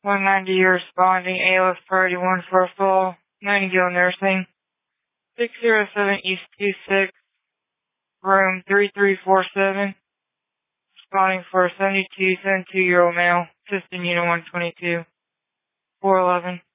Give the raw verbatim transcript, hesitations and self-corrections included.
one ninety, you're responding. A L S priority one for a fall. Nightingale Nursing. six oh seven East two six, room three three four seven. Responding for a seventy-two, seventy-two-year-old male. Assistant Unit one twenty-two. four eleven.